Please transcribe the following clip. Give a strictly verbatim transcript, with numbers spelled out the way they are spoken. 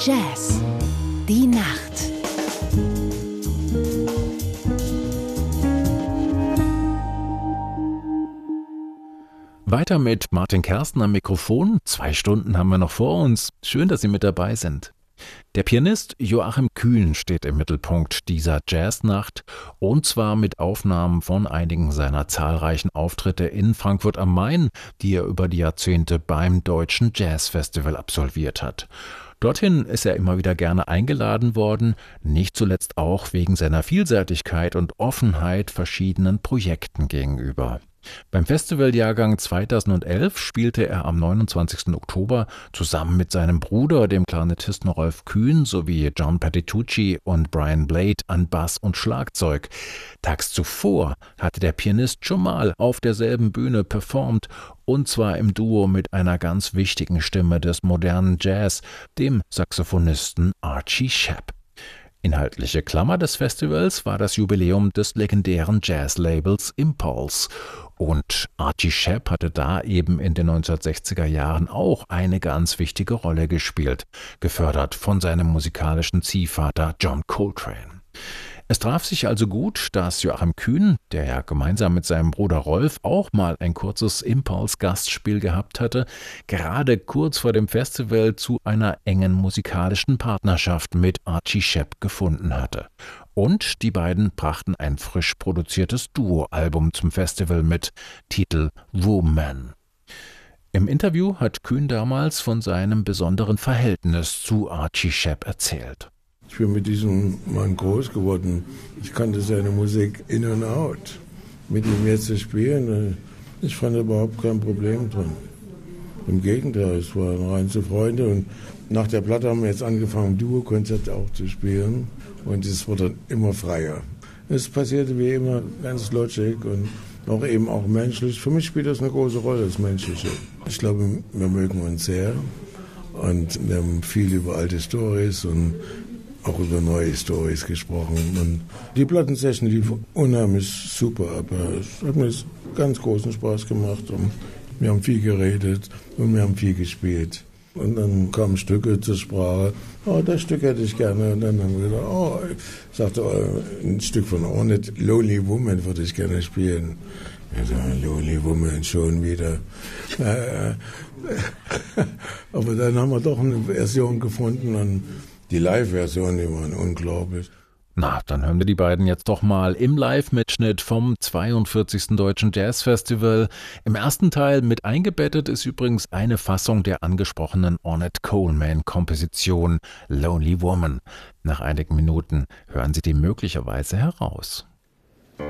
Jazz, die Nacht. Weiter mit Martin Kersten am Mikrofon. Zwei Stunden haben wir noch vor uns. Schön, dass Sie mit dabei sind. Der Pianist Joachim Kühn steht im Mittelpunkt dieser Jazznacht, und zwar mit Aufnahmen von einigen seiner zahlreichen Auftritte in Frankfurt am Main, die er über die Jahrzehnte beim Deutschen Jazzfestival absolviert hat. Dorthin ist er immer wieder gerne eingeladen worden, nicht zuletzt auch wegen seiner Vielseitigkeit und Offenheit verschiedenen Projekten gegenüber. Beim Festivaljahrgang zweitausendelf spielte er am neunundzwanzigsten Oktober zusammen mit seinem Bruder, dem Klarinettisten Rolf Kühn, sowie John Patitucci und Brian Blade an Bass und Schlagzeug. Tags zuvor hatte der Pianist schon mal auf derselben Bühne performt, und zwar im Duo mit einer ganz wichtigen Stimme des modernen Jazz, dem Saxophonisten Archie Shepp. Inhaltliche Klammer des Festivals war das Jubiläum des legendären Jazzlabels Impulse. Und Archie Shepp hatte da eben in den neunzehnhundertsechziger Jahren auch eine ganz wichtige Rolle gespielt, gefördert von seinem musikalischen Ziehvater John Coltrane. Es traf sich also gut, dass Joachim Kühn, der ja gemeinsam mit seinem Bruder Rolf auch mal ein kurzes Impulse-Gastspiel gehabt hatte, gerade kurz vor dem Festival zu einer engen musikalischen Partnerschaft mit Archie Shepp gefunden hatte. Und die beiden brachten ein frisch produziertes Duo-Album zum Festival mit, Titel Woman. Im Interview hat Kühn damals von seinem besonderen Verhältnis zu Archie Shepp erzählt. Ich bin mit diesem Mann groß geworden. Ich kannte seine Musik in und out. Mit ihm jetzt zu spielen, ich fand überhaupt kein Problem drin. Im Gegenteil, es waren reinste Freunde. Und nach der Platte haben wir jetzt angefangen, Duo-Konzerte auch zu spielen. Und es wurde immer freier. Es passierte wie immer ganz lotschig und auch eben auch menschlich. Für mich spielt das eine große Rolle, das Menschliche. Ich glaube, wir mögen uns sehr. Und wir haben viel über alte Storys und auch über neue Storys gesprochen. Und die Plattensession lief unheimlich super, aber es hat mir ganz großen Spaß gemacht. Und wir haben viel geredet und wir haben viel gespielt. Und dann kamen Stücke zur Sprache. Oh, das Stück hätte ich gerne. Und dann haben wir gesagt, oh, ich sagte, oh, ein Stück von Ornette, Lonely Woman, würde ich gerne spielen. Ja, so, Lonely Woman, schon wieder. Aber dann haben wir doch eine Version gefunden und die Live-Version, die waren unglaublich. Na, dann hören wir die beiden jetzt doch mal im Live-Mitschnitt vom zweiundvierzigsten Deutschen Jazzfestival. Im ersten Teil mit eingebettet ist übrigens eine Fassung der angesprochenen Ornette Coleman-Komposition Lonely Woman. Nach einigen Minuten hören Sie die möglicherweise heraus.